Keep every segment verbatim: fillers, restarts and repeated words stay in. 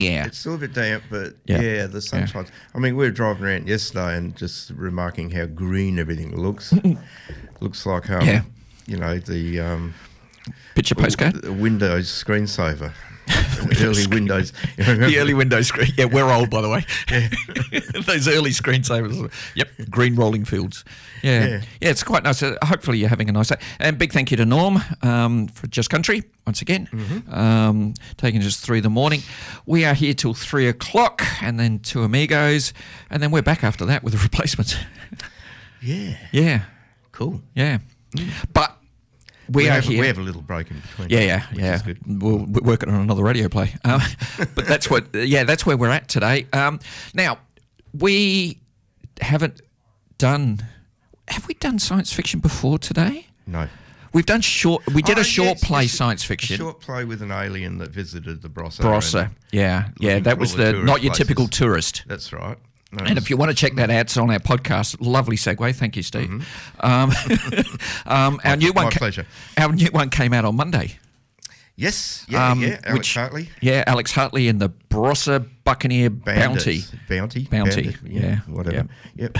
Yeah. It's still a bit damp, but Yeah. yeah, the sun Yeah. shines. I mean, we were driving around yesterday and just remarking how green everything looks. Looks like, um, Yeah. you know, the um, Picture postcard. w- Windows screensaver. The early Windows. You remember? The early Windows screen. Yeah, we're old, by the way. Those early screensavers. Yep, green rolling fields. Yeah. yeah, Yeah. it's quite nice. Uh, hopefully you're having a nice day. And big thank you to Norm um, for Just Country, once again, Mm-hmm. um, taking us through the morning. We are here till three o'clock and then two amigos, and then we're back after that with the replacements. Yeah. yeah, Cool. yeah. But we, We, are have, here. we have a little break in between. Yeah, yeah, which yeah. Is good. We'll, we're working on another radio play, uh, but that's what. Yeah, that's where we're at today. Um, now, we haven't done. Have we done science fiction before today? No. We've done short. We did Oh, a short yes, play yes, science A fiction. short play with an alien that visited the Brossa. Brossa. and- Yeah, yeah. looking That for was all the the tourist not your places. typical tourist. That's right. No, And if you want to check that out, it's on our podcast. Lovely segue. Thank you, Steve. Um, um, our new my one. ca- pleasure. Our new one came out on Monday. Yes, yeah, Um, yeah. Alex which- Hartley. Yeah, Alex Hartley and the Brossa Buccaneer Bounty. Bandits. Bounty. Bounty, Bandit, yeah, Whatever. Yep.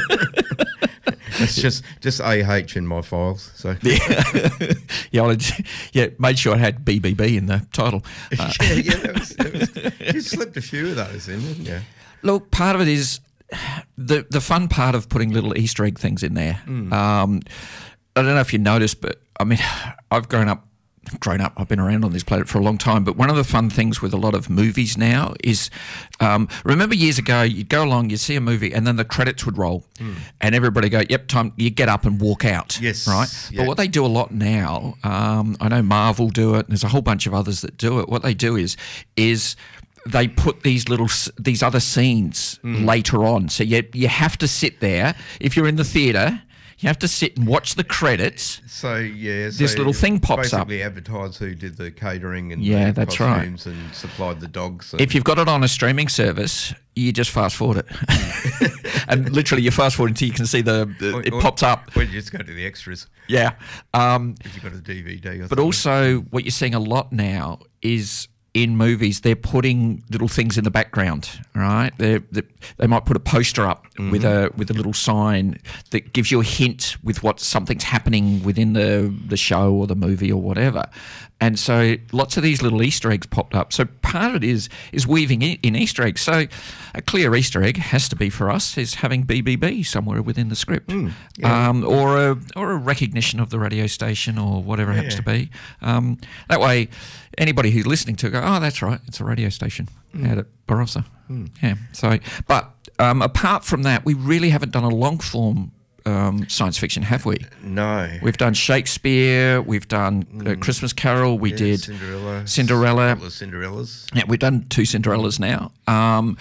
It's just just A H in my files. So Yeah, yeah, I did- yeah. Made sure it had B B B in the title. Uh, yeah, yeah. That was, that was, you slipped a few of those in, didn't you? look, part of it is the the fun part of putting little Easter egg things in there. Mm. Um, I don't know if you noticed, but I mean, I've grown up. Grown up, I've been around on this planet for a long time. But one of the fun things with a lot of movies now is, um, remember years ago, you'd go along, you'd see a movie, and then the credits would roll, and everybody go, "Yep, time." You get up and walk out. Yes, right. yeah. But what they do a lot now, um, I know Marvel do it. And there's a whole bunch of others that do it. What they do is, is they put these little s- these other scenes later on. So you you have to sit there if you're in the theatre. You have to sit and watch the credits. So yeah, so This little thing pops up. Basically, advertise who did the catering and Yeah, the that's right. costumes and supplied the dogs. And If you've got it on a streaming service, you just fast forward it, and literally you fast forward until you can see the, the or- it or- pops up. Or you just go to the extras Yeah, um, if you've got a D V D. Or but something. also what you're seeing a lot now is in movies they're putting little things in the background. Right, they they they might put a poster up with a with a little sign that gives you a hint with what something's happening within the the show or the movie or whatever. And so lots of these little Easter eggs popped up. So part of it is is weaving in, in Easter eggs. So a clear Easter egg has to be for us is having B B B somewhere within the script, um, or a or a recognition of the radio station or whatever it happens to be. Um, that way, anybody who's listening to it go, oh, that's right, it's a radio station out at Barossa. Yeah. So, but um, apart from that, we really haven't done a long form um, science fiction, have we? no, We've done Shakespeare, we've done uh, Christmas Carol, we Yeah, did Cinderella, Cinderella. a couple of Cinderellas, Yeah, we've done two Cinderellas now. Um,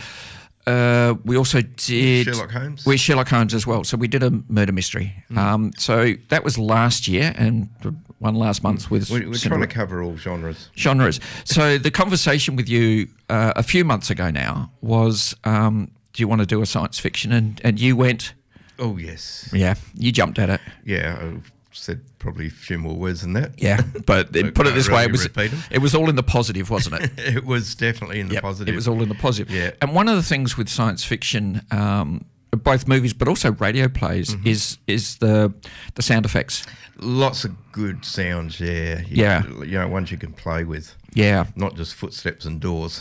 uh, we also did Sherlock Holmes. We're Sherlock Holmes as well. So we did a murder mystery. Um, so that was last year, and one last month with We're, we're trying Cinderella. to cover all genres. genres. So the conversation with you uh, a few months ago now was, um, do you want to do a science fiction? And and you went, Oh yes, yeah, you jumped at it. yeah. I said probably a few more words than that. Yeah, but Don't- put it don't this way, really it was repeat 'em. it was all in the positive, wasn't it? It was definitely in the Yep, positive. It was all in the positive. Yeah. And one of the things with science fiction, um, both movies but also radio plays, Mm-hmm. is is the the sound effects. Lots of good sounds. Yeah, you, Yeah. You know, ones you can play with, Yeah. not just footsteps and doors.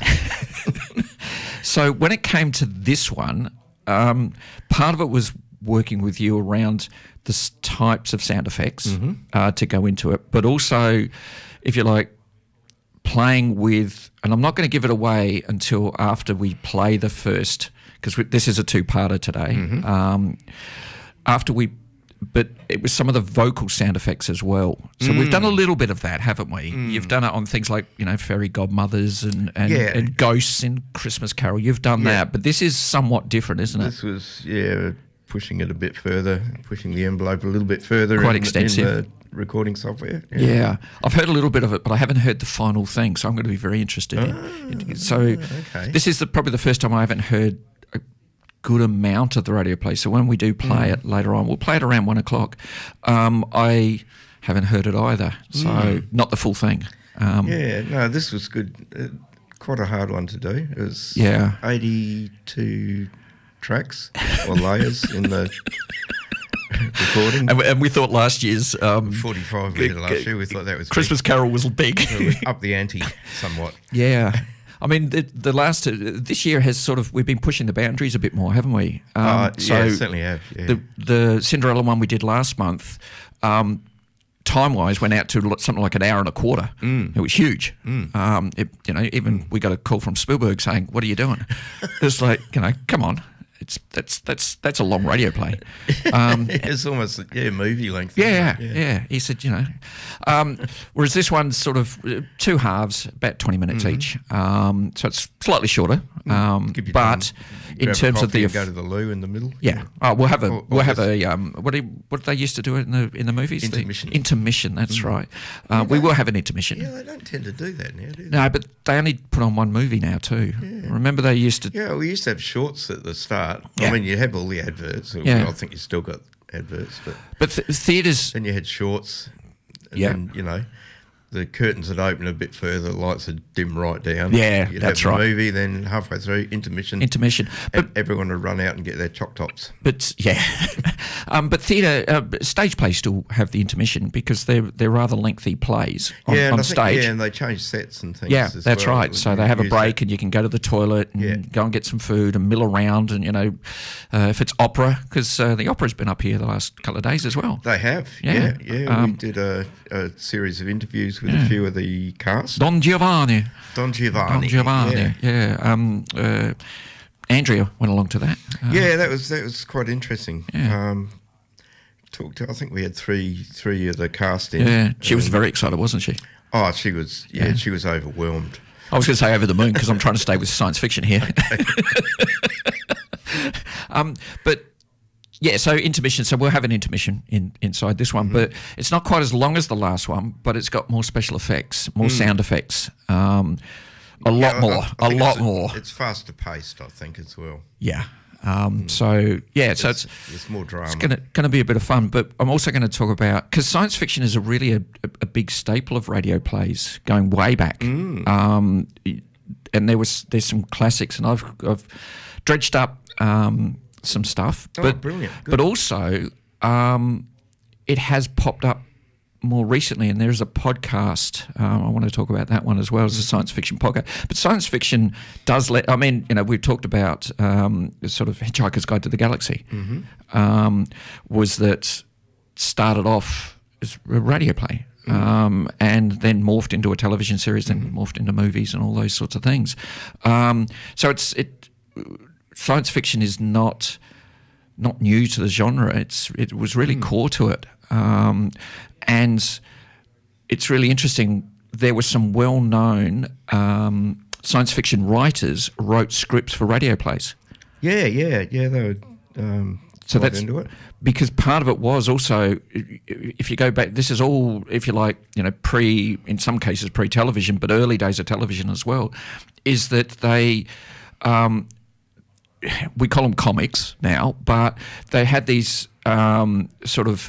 So when it came to this one, um, part of it was working with you around the s- types of sound effects Mm-hmm. uh, to go into it, but also, if you like, playing with, and I'm not going to give it away until after we play the first, because this is a two-parter today. Mm-hmm. Um, after we, but it was some of the vocal sound effects as well. So we've done a Mm. little bit of that, haven't we? You've done it on things like, you know, fairy godmothers and and, Yeah. and ghosts in Christmas Carol. You've done Yeah. that, but this is somewhat different, isn't it? This was yeah, pushing it a bit further, pushing the envelope a little bit further. Quite in, extensive. in the recording software. Yeah, I've heard a little bit of it, but I haven't heard the final thing, so I'm going to be very interested. in So okay. this is the, probably the first time I haven't heard a good amount of the radio play. So when we do play it later on, we'll play it around one o'clock. Um, I haven't heard it either, so not the full thing. Um, Yeah, no, this was good. Uh, quite a hard one to do. It was Yeah. eighty-two tracks or layers in the recording. And we, and we thought last year's um, forty-five we did last year. We thought that was Christmas big. Carol was big. So it was up the ante somewhat. Yeah. I mean, the, the last uh, this year has sort of we've been pushing the boundaries a bit more, haven't we? Um, Uh, so yeah, certainly have. Yeah. the the Cinderella one we did last month, um, time wise, went out to lo- something like an hour and a quarter. Mm. It was huge. Um, it, you know, even we got a call from Spielberg saying, "What are you doing?" It's like, you know, come on. It's that's that's that's a long radio play. Um, It's almost yeah movie length. yeah, isn't it? yeah, He said, you know, um, whereas this one's sort of uh, two halves, about twenty minutes Mm-hmm. each. Um, so it's slightly shorter. Um, Give you but time, in grab a terms of coffee the and go to the loo in the middle. yeah, oh, we'll have a Or- or we'll have just- a um, what do you, what did they used to do in the in the movies? The Intermission. intermission. That's right. Uh, we will have an intermission. Yeah, they don't tend to do that now, do they? No, but they only put on one movie now too. Remember they used to. Yeah, we used to have shorts at the start. Yeah. I mean, you have all the adverts. Yeah. I think you still got adverts, but But th- theaters. then you had shorts. And Yeah. then, you know, the curtains would open a bit further, the lights would dim right down. Yeah, You'd that's have the right. movie, then halfway through, intermission. Intermission, but and everyone would run out and get their choc tops. But yeah, um, but theatre uh, stage plays still have the intermission because they're they're rather lengthy plays on, yeah, and on I think, stage. yeah, and they change sets and things. Yeah, as that's well. right. So You they have a use break that. and you can go to the toilet and Yeah. go and get some food and mill around. And, you know, uh, if it's opera, because uh, the opera's been up here the last couple of days as well. They have, Yeah. yeah, yeah. Um, we did a, a series of interviews with a few of the cast. Don Giovanni. Don Giovanni. Don Giovanni. Yeah. Yeah. Um, uh, Andrea went along to that. Uh, Yeah, that was that was quite interesting. Yeah. Um, talked. To, I think we had three three of the cast in. Yeah. She was Um, very excited, wasn't she? Oh, she was. Yeah, Yeah. she was overwhelmed. I was going to say over the moon because I'm trying to stay with science fiction here. um, but yeah, so intermission. So we'll have an intermission in, inside this one, but it's not quite as long as the last one. But it's got more special effects, more sound effects, um, a lot Yeah, I- more, I a think lot it's more. It's faster paced, I think, as well. Yeah. Um, So yeah, so it's. It's more drama. It's going to be a bit of fun, but I'm also going to talk about because science fiction is a really a, a big staple of radio plays going way back, um, and there was there's some classics, and I've I've dredged up um, some stuff, Oh, but brilliant. Good. but also um, it has popped up more recently, and there's a podcast. Um, I want to talk about that one as well as a science fiction podcast. But science fiction does let. I mean, you know, we've talked about um, sort of Hitchhiker's Guide to the Galaxy. Um, was that started off as a radio play, um, and then morphed into a television series, then morphed into movies and all those sorts of things. Um, so it's it. Science fiction is not not new to the genre. It's it was really core to it, um, and it's really interesting. There were some well-known um, science fiction writers wrote scripts for radio plays. Yeah, yeah, yeah. They were um, So quite that's into it. because part of it was also, if you go back, this is all, if you like, you know, pre, in some cases pre-television, but early days of television as well, is that they. Um, we call them comics now, but they had these um, sort of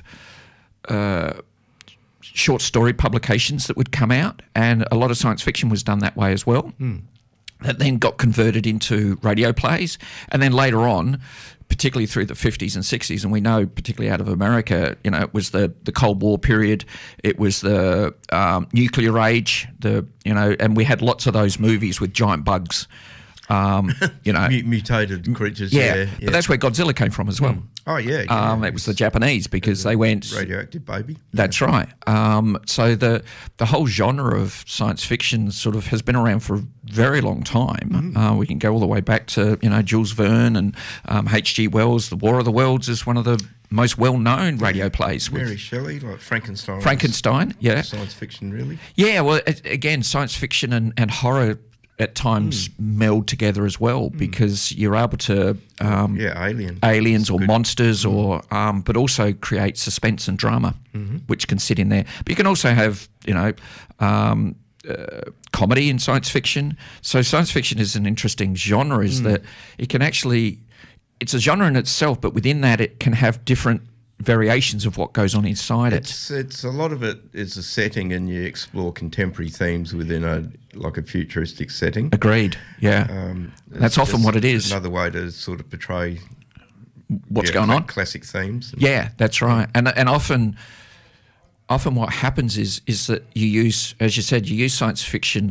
uh, short story publications that would come out, and a lot of science fiction was done that way as well. That then got converted into radio plays, and then later on, particularly through the fifties and sixties, and we know particularly out of America, you know, it was the, the Cold War period, it was the um, nuclear age, the you know, and we had lots of those movies with giant bugs. Um, you know, Mu- mutated creatures. yeah, Yeah, but that's where Godzilla came from as well. Oh yeah. yeah. Um, it was the Japanese because they went. radioactive baby. That's right. Um, so the the whole genre of science fiction sort of has been around for a very long time. Uh, we can go all the way back to you know Jules Verne and um, H G Wells. The War of the Worlds is one of the most well known radio plays. With Mary Shelley, like Frankenstein. Frankenstein, yeah, Science fiction, really. yeah. Well, a- again, science fiction and, and horror at times meld together as well because you're able to um, Yeah, Alien. aliens or monsters or um, but also create suspense and drama which can sit in there, but you can also have you know um, uh, comedy in science fiction. So science fiction is an interesting genre, is that it can actually, it's a genre in itself, but within that it can have different variations of what goes on inside It's it. it's a lot of it is a setting, and you explore contemporary themes within a like a futuristic setting. Agreed. Yeah, Um, that's it's often just what it is. Another way to sort of portray What's yeah, going cla- on? classic themes. Yeah, that's right. And and often, often what happens is is that you use, as you said, you use science fiction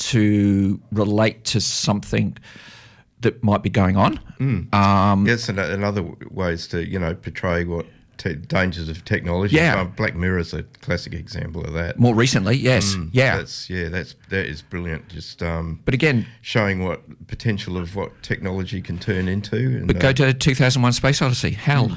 to relate to something that might be going on. Mm. Um, Yes, and another way is to you know portray what te- dangers of technology. Yeah. Um, Black Mirror is a classic example of that. More recently, yes, Mm, yeah. that's yeah, that's that is brilliant. Just um, But again, showing what potential of what technology can turn into. And, but uh, go to two thousand one Space Odyssey. Hal,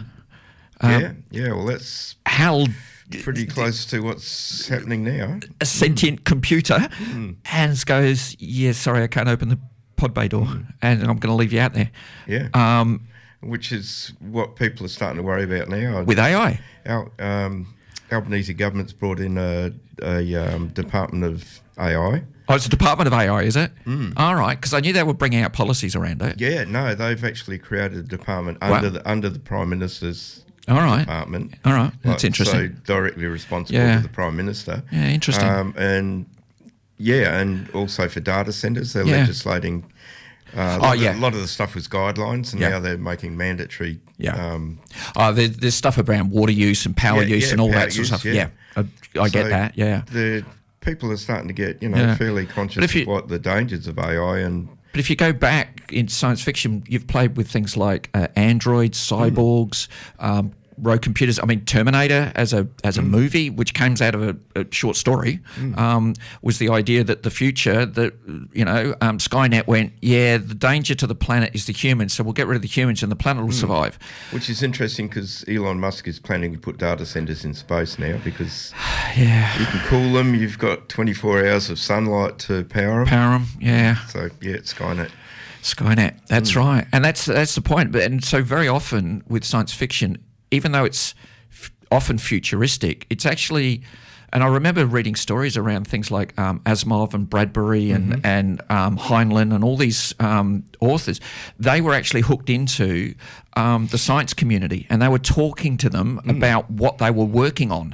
um, yeah, yeah. Well, that's Hal, pretty close to what's happening now. a sentient computer, Hans goes, yeah, sorry, I can't open the pod bay door, and I'm going to leave you out there. Yeah. Um, Which is what people are starting to worry about now. with A I. Our um, Albanese government's brought in a, a um, Department of A I. Oh, it's a Department of A I, is it? Mm. All right, because I knew they were bringing out policies around it. Yeah, no, they've actually created a department Wow. under the under the Prime Minister's All right. department. All right, that's Like, interesting. So directly responsible Yeah. to the Prime Minister. Yeah, interesting. Um, and yeah, and also for data centres, they're Yeah. legislating. Uh, a, Oh, lot yeah. of, a lot of the stuff was guidelines, and Yeah. now they're making mandatory. Yeah. Um, Oh, there, there's stuff around water use and power Yeah, use yeah, and all power that sort of use, stuff. yeah. Yeah, I, I get so that. Yeah, the people are starting to get you know Yeah. fairly But conscious if you- of what the dangers of A I and but if you go back in science fiction, you've played with things like uh, androids, cyborgs, um, rogue computers. I mean, Terminator as a as a movie, which comes out of a, a short story, um, was the idea that the future, that you know, um, Skynet went, yeah, the danger to the planet is the humans, so we'll get rid of the humans and the planet will survive. which is interesting because Elon Musk is planning to put data centers in space now because Yeah, you can cool them. You've got twenty-four hours of sunlight to power them. power 'em, yeah. So yeah, it's Skynet. Skynet. That's right, and that's that's the point. But and so very often with science fiction, even though it's f- often futuristic, it's actually. And I remember reading stories around things like um, Asimov and Bradbury and Mm-hmm. and um, Heinlein and all these um, authors. They were actually hooked into um, the science community, and they were talking to them Mm. about what they were working on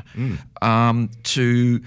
um, to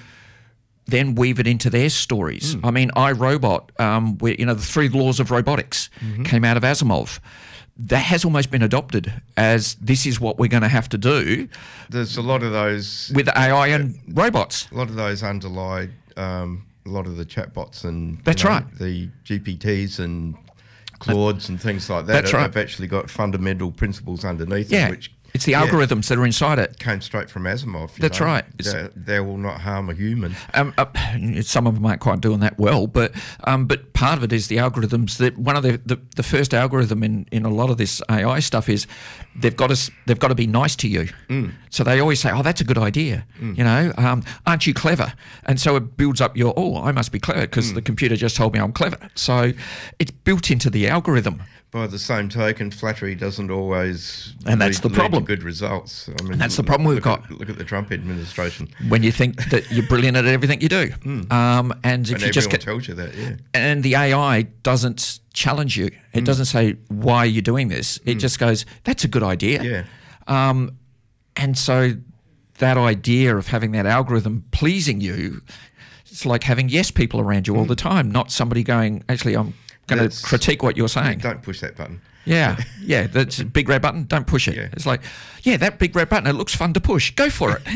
then weave it into their stories. I mean, iRobot, um, where, you know, the three laws of robotics came out of Asimov. That has almost been adopted as this is what we're going to have to do There's a lot of those. with A I and robots. A lot of those underlie um, a lot of the chatbots and you That's know, right. the G P Ts and Claudes and things like that. That's right. Have actually got fundamental principles underneath Yeah, them, which it's the yeah, algorithms that are inside it. came straight from Asimov. you That's know. right. It's- They, they will not harm a human. Um, uh, some of them aren't quite doing that well, but um, but part of it is the algorithms. That one of the, the, the first algorithm in, in a lot of this A I stuff is they've got to s- they've got to be nice to you. Mm. So they always say, "Oh, that's a good idea." You know, um, aren't you clever? And so it builds up your, "Oh, I must be clever because Mm. the computer just told me I'm clever." So it's built into the algorithm. By the same token, flattery doesn't always And that's lead- the lead to problem. good results. I mean, And that's the look- problem we've look got. At, look at the Trump administration. When you think that you're brilliant at everything you do, um, and if And you just everyone get tells you that, yeah. and the A I doesn't challenge you. It doesn't say, why are you doing this? It just goes, that's a good idea. Yeah. Um, and so that idea of having that algorithm pleasing you, it's like having yes people around you all the time, not somebody going, actually, I'm going to That's- critique what you're saying. Don't push that button. Yeah, yeah, that's a big red button. Don't push it. Yeah. It's like, yeah, that big red button, it looks fun to push. Go for it.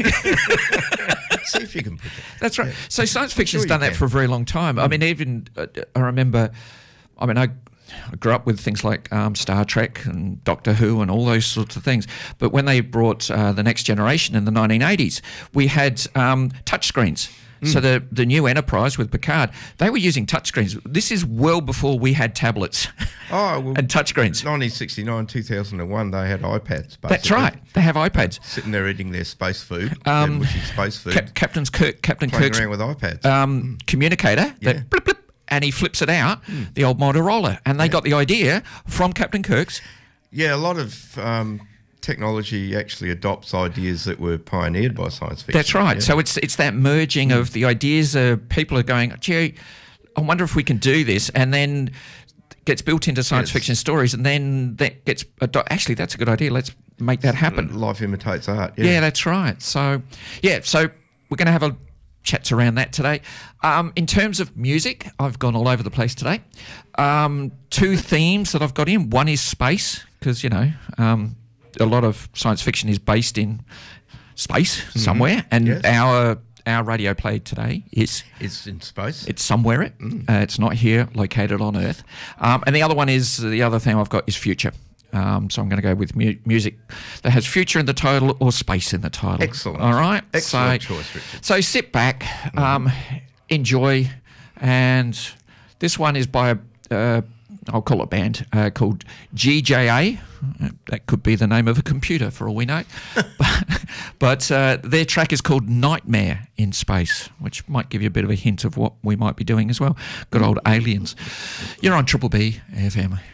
See if you can push it. That's right. So science fiction's sure you done that can. for a very long time. I mean, even uh, I remember. I mean, I, I grew up with things like um, Star Trek and Doctor Who and all those sorts of things. But when they brought uh, the Next Generation in the nineteen eighties, we had um, touchscreens. So the the new Enterprise with Picard, they were using touchscreens. This is well before we had tablets Oh, well, and touchscreens. nineteen sixty-nine, two thousand one, they had iPads. Basically, That's right. They have iPads. Sitting there eating their space food, Um, their mushy space food, Cap- Captain's Kirk, Captain playing Kirk's around with iPads. um, communicator, Yeah. that blip, blip, and he flips it out, the old Motorola. And they got the idea from Captain Kirk's. yeah, a lot of um, technology actually adopts ideas that were pioneered by science fiction. That's right. Yeah. So it's it's that merging of the ideas. Uh, people are going, gee, I wonder if we can do this, and then gets built into science Yes. fiction stories, and then that gets ado- actually that's a good idea. Let's make that happen. Life imitates art. Yeah. Yeah, yeah, that's right. So, yeah, so we're going to have a chats around that today. Um, in terms of music, I've gone all over the place today. Um, two themes that I've got in. One is space, because, you know, um, a lot of science fiction is based in space mm-hmm. somewhere, and yes. our our radio play today is it's in space. It's somewhere. It mm. uh, it's not here, located on Earth. Um, and the other one is the other thing I've got is future. Um, so I'm going to go with mu- music that has future in the title or space in the title. Excellent. All right. Excellent so, choice, Richard. So sit back, um, mm. enjoy, and this one is by a, uh, I'll call it a band uh, called G J A. That could be the name of a computer for all we know. but but uh, their track is called Nightmare in Space, which might give you a bit of a hint of what we might be doing as well. Good old aliens. You're on Triple B F M.